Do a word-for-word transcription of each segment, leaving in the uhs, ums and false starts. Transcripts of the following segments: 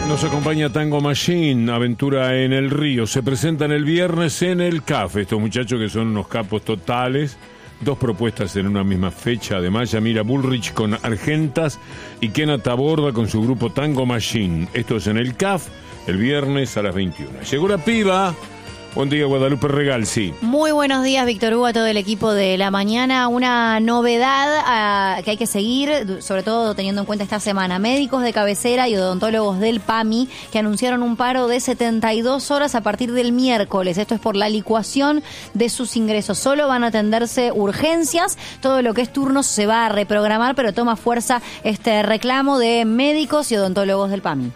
Nos acompaña Tango Machine, Aventura en el Río. Se presentan el viernes en el C A F. Estos muchachos que son unos capos totales. Dos propuestas en una misma fecha. Además, Yamira Bullrich con Argentas y Kena Taborda con su grupo Tango Machine. Esto es en el C A F, el viernes a las veintiuna. Llegó la piba. Buen día, Guadalupe Regal, sí. Muy buenos días, Víctor Hugo, a todo el equipo de La Mañana. Una novedad uh, que hay que seguir, sobre todo teniendo en cuenta esta semana. Médicos de cabecera y odontólogos del PAMI que anunciaron un paro de setenta y dos horas a partir del miércoles. Esto es por la licuación de sus ingresos. Solo van a atenderse urgencias. Todo lo que es turnos se va a reprogramar, pero toma fuerza este reclamo de médicos y odontólogos del PAMI.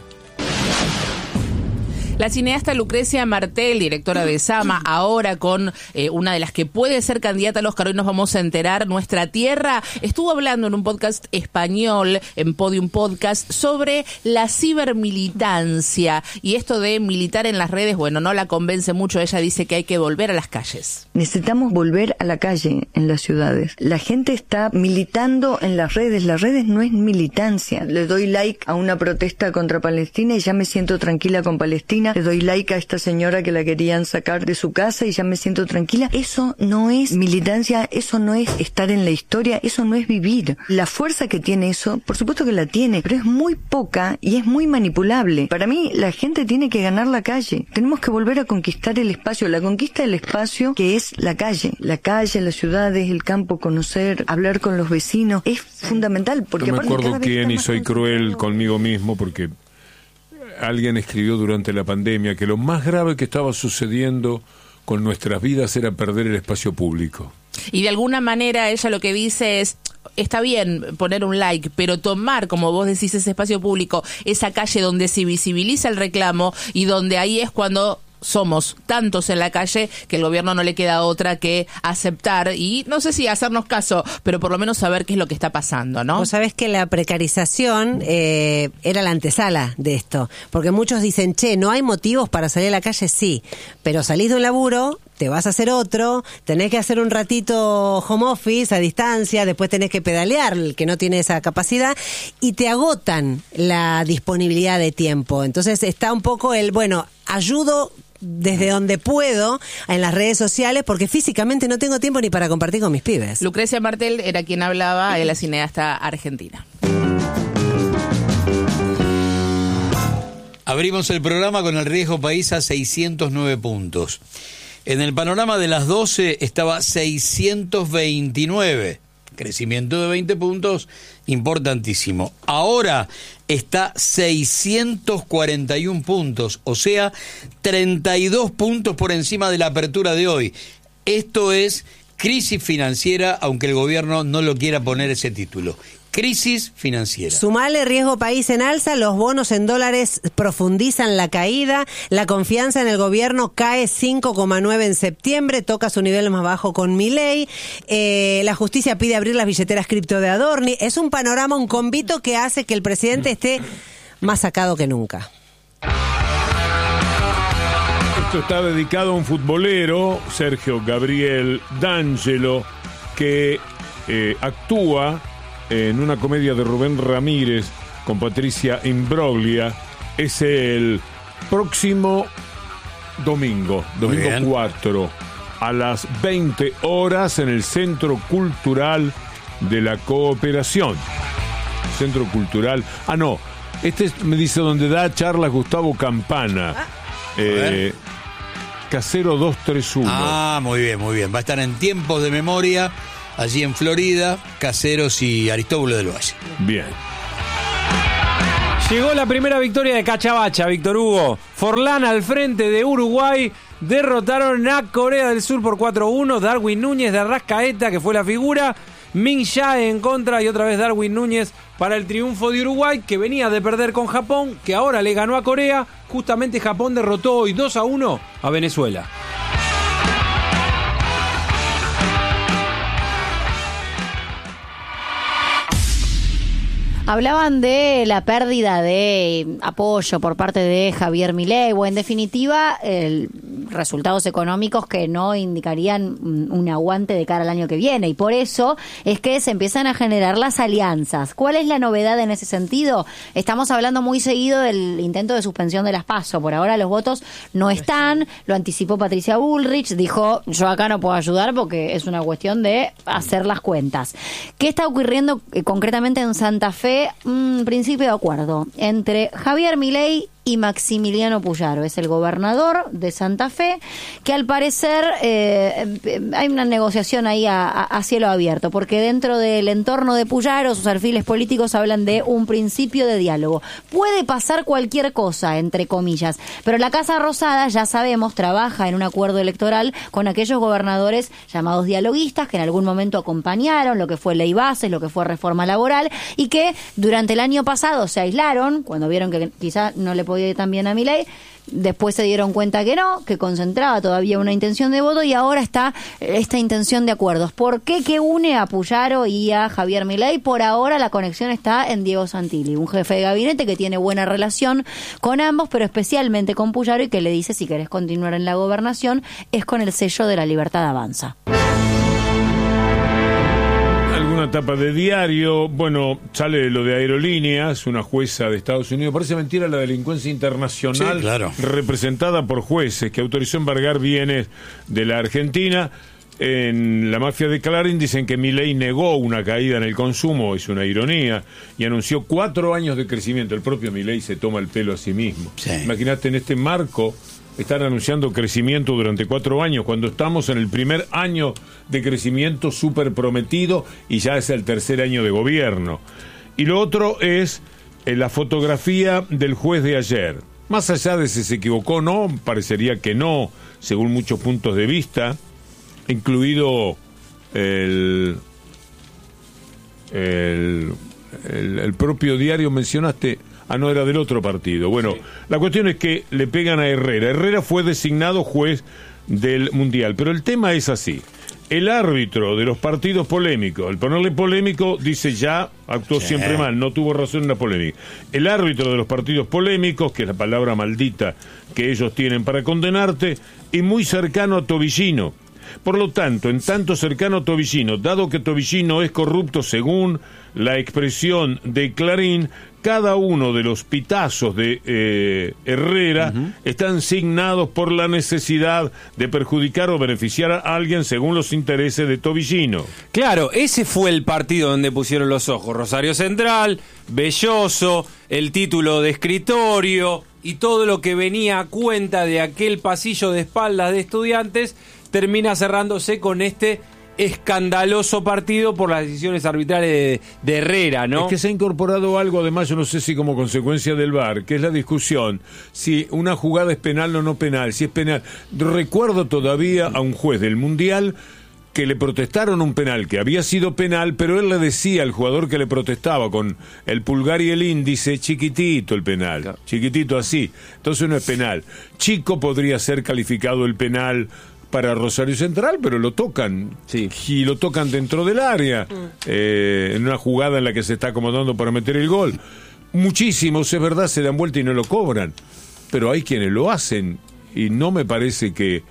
La cineasta Lucrecia Martel, directora de Sama, ahora con eh, una de las que puede ser candidata al Oscar, hoy nos vamos a enterar, Nuestra Tierra, estuvo hablando en un podcast español, en Podium Podcast, sobre la cibermilitancia. Y esto de militar en las redes, bueno, no la convence mucho. Ella dice que hay que volver a las calles. Necesitamos volver a la calle en las ciudades. La gente está militando en las redes. Las redes no es militancia. Le doy like a una protesta contra Palestina y ya me siento tranquila con Palestina. Le doy like a esta señora que la querían sacar de su casa y ya me siento tranquila. Eso no es militancia, eso no es estar en la historia, eso no es vivir. La fuerza que tiene eso, por supuesto que la tiene, pero es muy poca y es muy manipulable. Para mí, la gente tiene que ganar la calle. Tenemos que volver a conquistar el espacio, la conquista del espacio que es la calle. La calle, las ciudades, el campo, conocer, hablar con los vecinos, es fundamental. Porque no me acuerdo quién y soy cruel conmigo mismo porque alguien escribió durante la pandemia que lo más grave que estaba sucediendo con nuestras vidas era perder el espacio público. Y de alguna manera ella lo que dice es, está bien poner un like, pero tomar, como vos decís, ese espacio público, esa calle donde se visibiliza el reclamo y donde ahí es cuando somos tantos en la calle que el gobierno no le queda otra que aceptar y no sé si hacernos caso, pero por lo menos saber qué es lo que está pasando, ¿no? Vos sabés que la precarización eh, era la antesala de esto, porque muchos dicen, che, no hay motivos para salir a la calle, sí, pero salís de un laburo, te vas a hacer otro, tenés que hacer un ratito home office a distancia, después tenés que pedalear, el que no tiene esa capacidad, y te agotan la disponibilidad de tiempo. Entonces está un poco el, bueno, ayudo desde donde puedo en las redes sociales porque físicamente no tengo tiempo ni para compartir con mis pibes. Lucrecia Martel era quien hablaba, es la cineasta argentina. Abrimos el programa con el riesgo país a seiscientos nueve puntos. En el panorama de las doce estaba seiscientos veintinueve. Crecimiento de veinte puntos, importantísimo. Ahora está seiscientos cuarenta y uno puntos, o sea, treinta y dos puntos por encima de la apertura de hoy. Esto es crisis financiera, aunque el gobierno no lo quiera poner ese título. Crisis financiera. Sumale riesgo país en alza, los bonos en dólares profundizan la caída, la confianza en el gobierno cae cinco coma nueve en septiembre, toca su nivel más bajo con Milei, eh, la justicia pide abrir las billeteras cripto de Adorni. Es un panorama, un convito que hace que el presidente esté más sacado que nunca. Esto está dedicado a un futbolero, Sergio Gabriel D'Angelo, que eh, actúa en una comedia de Rubén Ramírez con Patricia Imbroglia. Es el próximo domingo, domingo cuatro, a las veinte horas en el Centro Cultural de la Cooperación. Centro Cultural, ah no, este es, me dice donde da charlas Gustavo Campana. Ah, eh, Casero doscientos treinta y uno. Ah, muy bien, muy bien. Va a estar en Tiempos de Memoria, allí en Florida, Caseros y Aristóbulo del Valle. Bien. Llegó la primera victoria de Cachabacha, Víctor Hugo. Forlán al frente de Uruguay. Derrotaron a Corea del Sur por cuatro a uno. Darwin Núñez de Arrascaeta, que fue la figura. Min Jae en contra y otra vez Darwin Núñez para el triunfo de Uruguay, que venía de perder con Japón, que ahora le ganó a Corea. Justamente Japón derrotó hoy dos a uno a Venezuela. Hablaban de la pérdida de apoyo por parte de Javier Milei, o en definitiva, el resultados económicos que no indicarían un aguante de cara al año que viene, y por eso es que se empiezan a generar las alianzas. ¿Cuál es la novedad en ese sentido? Estamos hablando muy seguido del intento de suspensión de las PASO. Por ahora los votos no están, lo anticipó Patricia Bullrich, dijo, yo acá no puedo ayudar porque es una cuestión de hacer las cuentas. ¿Qué está ocurriendo eh, concretamente en Santa Fe? Un principio de acuerdo entre Javier Milei y Maximiliano Puyaro, es el gobernador de Santa Fe, que al parecer eh, hay una negociación ahí a, a, a cielo abierto, porque dentro del entorno de Puyaro, sus perfiles políticos hablan de un principio de diálogo. Puede pasar cualquier cosa, entre comillas, pero la Casa Rosada, ya sabemos, trabaja en un acuerdo electoral con aquellos gobernadores llamados dialoguistas, que en algún momento acompañaron lo que fue ley bases, lo que fue reforma laboral, y que durante el año pasado se aislaron, cuando vieron que quizá no le podía ir tan bien a Milei, después se dieron cuenta que no, que concentraba todavía una intención de voto, y ahora está esta intención de acuerdos. ¿Por qué? ¿Qué une a Puyaro y a Javier Milei? Por ahora la conexión está en Diego Santilli, un jefe de gabinete que tiene buena relación con ambos, pero especialmente con Puyaro, y que le dice, si querés continuar en la gobernación, es con el sello de La Libertad Avanza. Una tapa de diario, bueno, sale lo de Aerolíneas, una jueza de Estados Unidos, parece mentira la delincuencia internacional, sí, claro, representada por jueces, que autorizó embargar bienes de la Argentina. En la mafia de Clarín dicen que Milei negó una caída en el consumo, es una ironía, y anunció cuatro años de crecimiento. El propio Milei se toma el pelo a sí mismo. Sí. Imagínate, en este marco están anunciando crecimiento durante cuatro años, cuando estamos en el primer año de crecimiento súper prometido y ya es el tercer año de gobierno. Y lo otro es eh, la fotografía del juez de ayer. Más allá de si se equivocó o no, parecería que no, según muchos puntos de vista, incluido el, el, el, el propio diario, mencionaste... Ah, no, era del otro partido. Bueno, sí. La cuestión es que le pegan a Herrera. Herrera fue designado juez del Mundial, pero el tema es así. El árbitro de los partidos polémicos, al ponerle polémico, dice ya, actuó sí. siempre mal, no tuvo razón en la polémica. El árbitro de los partidos polémicos, que es la palabra maldita que ellos tienen para condenarte, y muy cercano a Tobillino. Por lo tanto, en tanto cercano a Tobillino, dado que Tobillino es corrupto según la expresión de Clarín, cada uno de los pitazos de eh, Herrera uh-huh. están signados por la necesidad de perjudicar o beneficiar a alguien según los intereses de Tobillino. Claro, ese fue el partido donde pusieron los ojos. Rosario Central, Belloso, el título de escritorio y todo lo que venía a cuenta de aquel pasillo de espaldas de Estudiantes termina cerrándose con este escandaloso partido por las decisiones arbitrales de, de Herrera, ¿no? Es que se ha incorporado algo, además, yo no sé si como consecuencia del V A R, que es la discusión si una jugada es penal o no penal, si es penal. Recuerdo todavía a un juez del Mundial que le protestaron un penal que había sido penal, pero él le decía al jugador que le protestaba con el pulgar y el índice, chiquitito el penal, claro. chiquitito así, entonces no es penal. Chico podría ser calificado el penal para Rosario Central, pero lo tocan, sí. y lo tocan dentro del área, mm. eh, en una jugada en la que se está acomodando para meter el gol. Muchísimos, es verdad, se dan vuelta y no lo cobran, pero hay quienes lo hacen, y no me parece que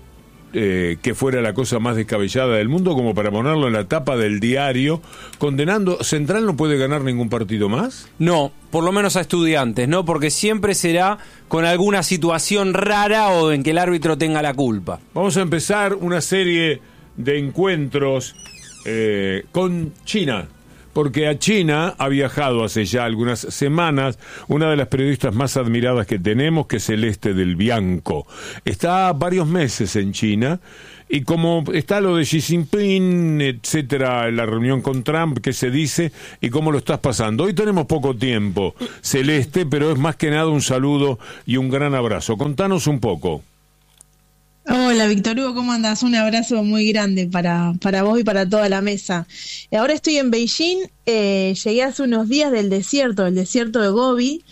eh, que fuera la cosa más descabellada del mundo como para ponerlo en la tapa del diario, condenando. ¿Central no puede ganar ningún partido más? No, por lo menos a Estudiantes, ¿no? Porque siempre será con alguna situación rara o en que el árbitro tenga la culpa. Vamos a empezar una serie de encuentros eh, con China, porque a China ha viajado hace ya algunas semanas una de las periodistas más admiradas que tenemos, que es Celeste del Bianco. Está varios meses en China, y como está lo de Xi Jinping, etcétera, la reunión con Trump, que se dice, y cómo lo estás pasando. Hoy tenemos poco tiempo, Celeste, pero es más que nada un saludo y un gran abrazo. Contanos un poco. Hola, Víctor Hugo, ¿cómo andás? Un abrazo muy grande para, para vos y para toda la mesa. Ahora estoy en Beijing, eh, llegué hace unos días del desierto, del desierto de Gobi,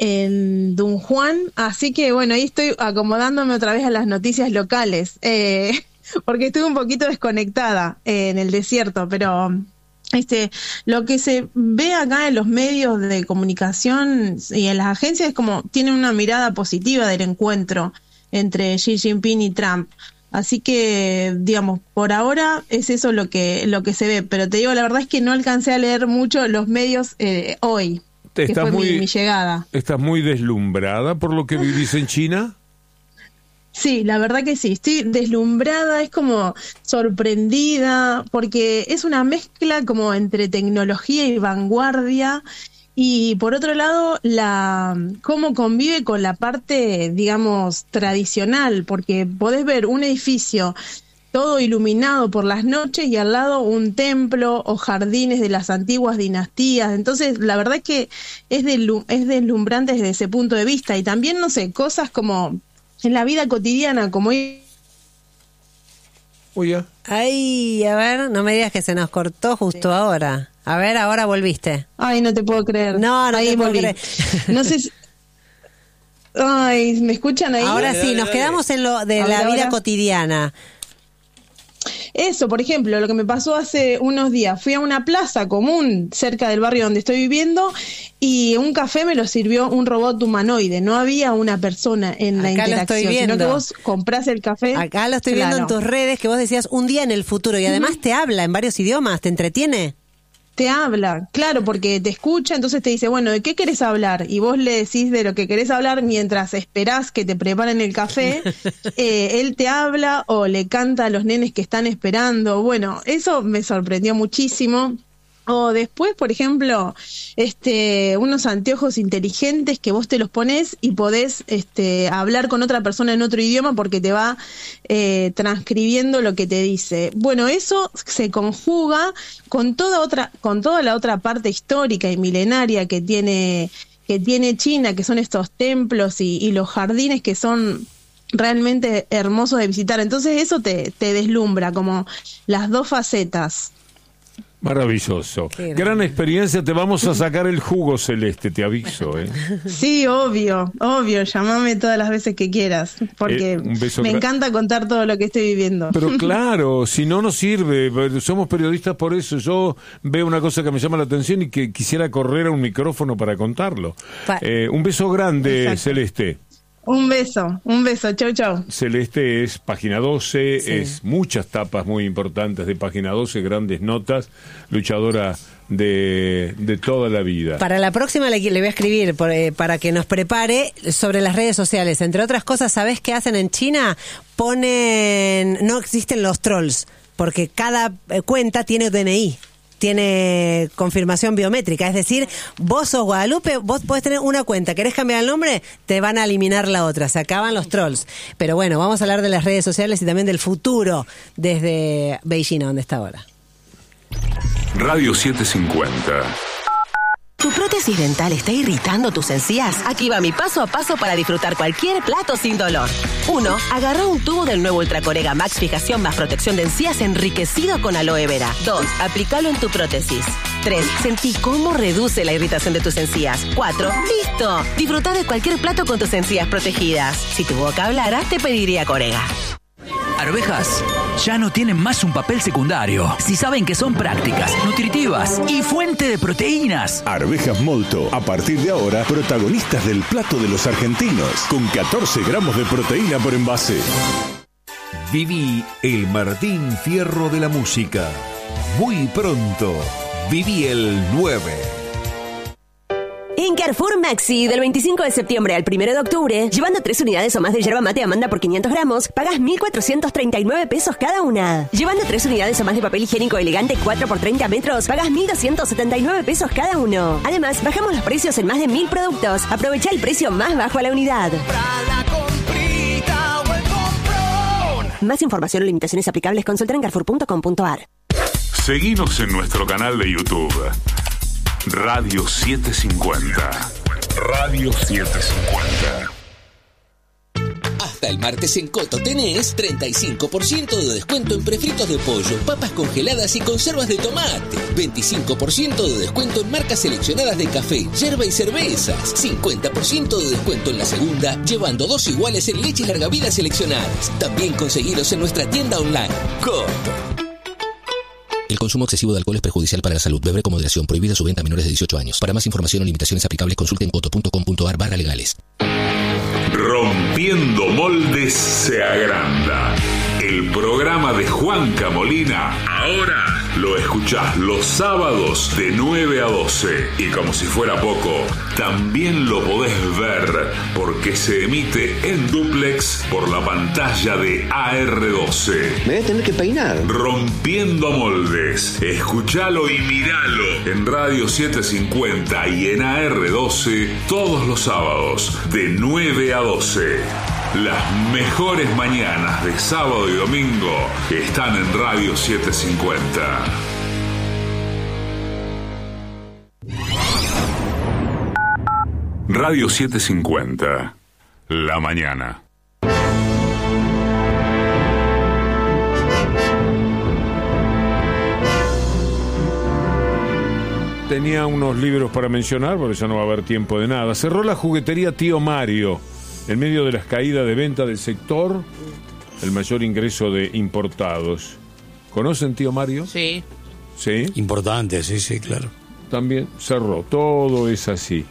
en Dunhuan, así que bueno, ahí estoy acomodándome otra vez a las noticias locales, eh, porque estuve un poquito desconectada eh, en el desierto, pero... Este, lo que se ve acá en los medios de comunicación y en las agencias es como tienen una mirada positiva del encuentro entre Xi Jinping y Trump. Así que, digamos, por ahora es eso lo que lo que se ve. Pero te digo, la verdad es que no alcancé a leer mucho los medios eh, hoy, que fue muy, mi, mi llegada. ¿Estás muy deslumbrada por lo que vivís en China? Sí, la verdad que sí, estoy deslumbrada, es como sorprendida, porque es una mezcla como entre tecnología y vanguardia. Y por otro lado, la cómo convive con la parte, digamos, tradicional, porque podés ver un edificio todo iluminado por las noches y al lado un templo o jardines de las antiguas dinastías. Entonces, la verdad es que es, deslu- es deslumbrante desde ese punto de vista. Y también, no sé, cosas como en la vida cotidiana, como... Uy, ya. Ay, a ver, no me digas que se nos cortó justo sí. ahora. A ver, ahora volviste. Ay, no te puedo creer. No, no ahí te puedo volví. creer. No sé si... Ay, ¿me escuchan ahí? Ahora dale, sí, dale, nos dale. quedamos en lo de A la ver, vida ahora. cotidiana. Eso, por ejemplo, lo que me pasó hace unos días. Fui a una plaza común cerca del barrio donde estoy viviendo y un café me lo sirvió un robot humanoide. No había una persona en la Acá lo interacción, estoy viendo. sino que vos comprás el café. Acá lo estoy Claro. viendo en tus redes que vos decías un día en el futuro y además te habla en varios idiomas, te entretiene. Te habla, claro, porque te escucha, entonces te dice, bueno, ¿de qué querés hablar? Y vos le decís de lo que querés hablar mientras esperás que te preparen el café. eh, él te habla o le canta a los nenes que están esperando. Bueno, eso me sorprendió muchísimo. O después, por ejemplo, este, unos anteojos inteligentes que vos te los pones y podés este, hablar con otra persona en otro idioma porque te va eh, transcribiendo lo que te dice. Bueno, eso se conjuga con toda otra, con toda la otra parte histórica y milenaria que tiene, que tiene China, que son estos templos y, y los jardines que son realmente hermosos de visitar. Entonces eso te, te deslumbra, como las dos facetas. Maravilloso. Gran experiencia, te vamos a sacar el jugo, Celeste, te aviso. ¿eh? Sí, obvio, obvio, llamame todas las veces que quieras, porque Eh, un beso me gra- encanta contar todo lo que estoy viviendo. Pero claro, si no nos sirve, somos periodistas por eso. Yo veo una cosa que me llama la atención y que quisiera correr a un micrófono para contarlo. Pa- Eh, un beso grande, Exacto. Celeste. Un beso, un beso, chau, chau. Celeste es Página doce, Sí. es muchas tapas muy importantes de Página doce, grandes notas, luchadora de, de toda la vida. Para la próxima le, le voy a escribir por, eh, para que nos prepare sobre las redes sociales. Entre otras cosas, ¿sabés qué hacen en China? Ponen... No existen los trolls, porque cada eh, cuenta tiene D N I. Tiene confirmación biométrica, es decir, vos sos Guadalupe, vos podés tener una cuenta, querés cambiar el nombre, te van a eliminar la otra, se acaban los trolls. Pero bueno, vamos a hablar de las redes sociales y también del futuro desde Beijing, a donde está ahora. Radio setecientos cincuenta. ¿Tu prótesis dental está irritando tus encías? Aquí va mi paso a paso para disfrutar cualquier plato sin dolor. uno. Agarra un tubo del nuevo Ultracorega Max Fijación más protección de encías enriquecido con aloe vera. dos. Aplícalo en tu prótesis. tres. Sentí cómo reduce la irritación de tus encías. cuatro. ¡Listo! Disfruta de cualquier plato con tus encías protegidas. Si tu boca hablara, te pediría Corega. Arvejas ya no tienen más un papel secundario si saben que son prácticas, nutritivas y fuente de proteínas. Arvejas Molto, a partir de ahora, protagonistas del plato de los argentinos, con catorce gramos de proteína por envase. Viví el Martín Fierro de la música. Muy pronto, viví el nueve. En Carrefour Maxi, del veinticinco de septiembre al primero de octubre, llevando tres unidades o más de yerba mate Amanda por quinientos gramos, pagas mil cuatrocientos treinta y nueve pesos cada una. Llevando tres unidades o más de papel higiénico elegante cuatro por treinta metros, pagas mil doscientos setenta y nueve pesos cada uno. Además, bajamos los precios en más de mil productos. Aprovecha el precio más bajo a la unidad. Más información o limitaciones aplicables, consulta en carrefour punto com punto a r. Seguinos en nuestro canal de YouTube. Radio setecientos cincuenta. Radio setecientos cincuenta. Hasta el martes en Coto tenés treinta y cinco por ciento de descuento en prefritos de pollo, papas congeladas y conservas de tomate. veinticinco por ciento de descuento en marcas seleccionadas de café, yerba y cervezas. cincuenta por ciento de descuento en la segunda, llevando dos iguales en leches larga vida seleccionadas. También conseguilos en nuestra tienda online. Coto. El consumo excesivo de alcohol es perjudicial para la salud. Beber con moderación. Prohibida su venta a menores de dieciocho años. Para más información o limitaciones aplicables, consulte en coto punto com punto a r barra legales. Rompiendo Moldes se agranda. El programa de Juanca Molina, ahora lo escuchás los sábados de nueve a doce. Y como si fuera poco, también lo podés ver porque se emite en dúplex por la pantalla de A R doce. Me voy a tener que peinar. Rompiendo Moldes. Escuchalo y miralo en Radio setecientos cincuenta y en A R doce todos los sábados de nueve a doce. Las mejores mañanas de sábado y domingo están en Radio setecientos cincuenta. Radio setecientos cincuenta. La mañana. Tenía unos libros para mencionar, porque ya no va a haber tiempo de nada. Cerró la juguetería Tío Mario. En medio de las caídas de venta del sector, el mayor ingreso de importados. ¿Conocen Tío Mario? Sí. ¿Sí? Importante, sí, sí, claro. También cerró, todo es así.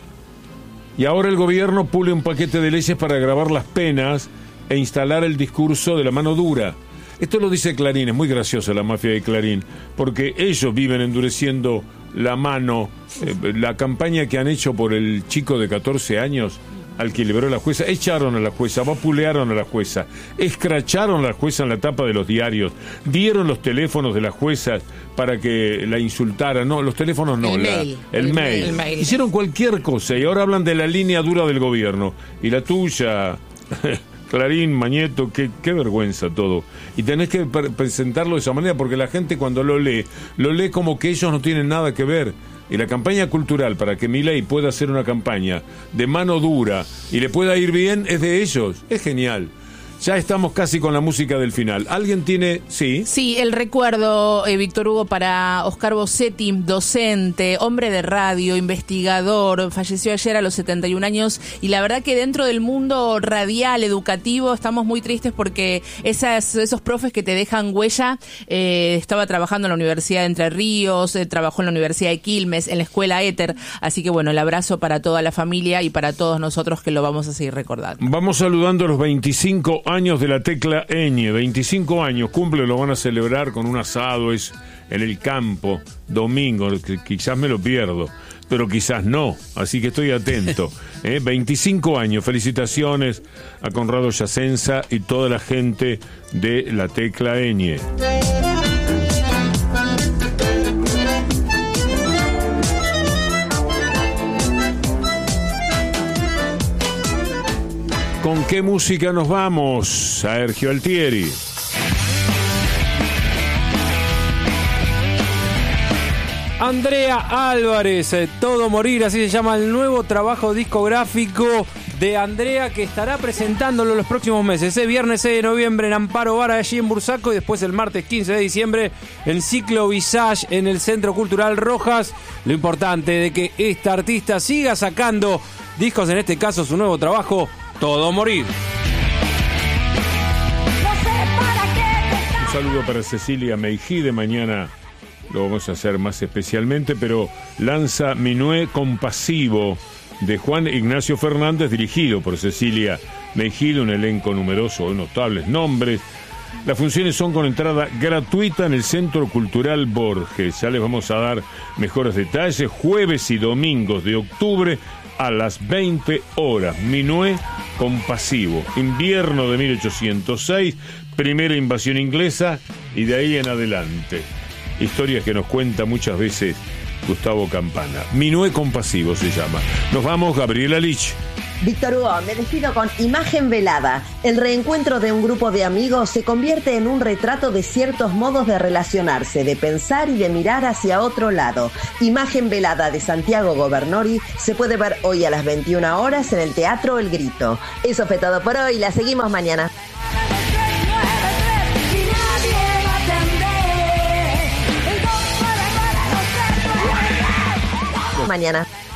Y ahora el gobierno pule un paquete de leyes para agravar las penas e instalar el discurso de la mano dura. Esto lo dice Clarín, es muy graciosa la mafia de Clarín, porque ellos viven endureciendo la mano. Eh, la campaña que han hecho por el chico de catorce años... al que liberó la jueza, echaron a la jueza, vapulearon a la jueza, escracharon a la jueza en la tapa de los diarios, dieron los teléfonos de las juezas para que la insultaran, no, los teléfonos no, el, la, mail. El, el, mail. el mail, hicieron cualquier cosa y ahora hablan de la línea dura del gobierno, y la tuya, Clarín, Mañeto, qué, qué vergüenza todo, y tenés que pre- presentarlo de esa manera, porque la gente cuando lo lee, lo lee como que ellos no tienen nada que ver. Y la campaña cultural para que Milei pueda hacer una campaña de mano dura y le pueda ir bien es de ellos. Es genial. Ya estamos casi con la música del final. ¿Alguien tiene...? Sí. Sí, el recuerdo, eh, Víctor Hugo, para Oscar Bossetti, docente, hombre de radio, investigador, falleció ayer a los setenta y un años, y la verdad que dentro del mundo radial, educativo, estamos muy tristes porque esas, esos profes que te dejan huella, eh, estaba trabajando en la Universidad de Entre Ríos, eh, trabajó en la Universidad de Quilmes, en la Escuela Éter, así que bueno, el abrazo para toda la familia y para todos nosotros que lo vamos a seguir recordando. Vamos saludando a los veinticinco años de la Tecla Eñe, veinticinco años, cumple, lo van a celebrar con un asado, es en el campo, domingo, que quizás me lo pierdo, pero quizás no, así que estoy atento. ¿eh? veinticinco años, felicitaciones a Conrado Yacenza y toda la gente de la Tecla Eñe. ¿Con qué música nos vamos, Sergio Altieri? Andrea Álvarez, eh, Todo Morir, así se llama el nuevo trabajo discográfico de Andrea, que estará presentándolo los próximos meses. El viernes seis de noviembre en Amparo Bar, allí en Bursaco, y después el martes quince de diciembre en Ciclo Visage en el Centro Cultural Rojas. Lo importante de que esta artista siga sacando discos, en este caso su nuevo trabajo, Todo Morir. Un saludo para Cecilia Meijide, mañana lo vamos a hacer más especialmente, pero lanza Minué Compasivo de Juan Ignacio Fernández, dirigido por Cecilia Meijide, un elenco numeroso de notables nombres. Las funciones son con entrada gratuita en el Centro Cultural Borges. Ya les vamos a dar mejores detalles. Jueves y domingos de octubre a las veinte horas. Minué Compasivo. Invierno de mil ochocientos seis, primera invasión inglesa y de ahí en adelante. Historias que nos cuenta muchas veces Gustavo Campana. Minué Compasivo se llama. Nos vamos, Gabriela Lich. Víctor Hugo, me despido con Imagen Velada. El reencuentro de un grupo de amigos se convierte en un retrato de ciertos modos de relacionarse, de pensar y de mirar hacia otro lado. Imagen Velada de Santiago Governori se puede ver hoy a las veintiuna horas en el Teatro El Grito. Eso fue todo por hoy, la seguimos mañana. Mañana.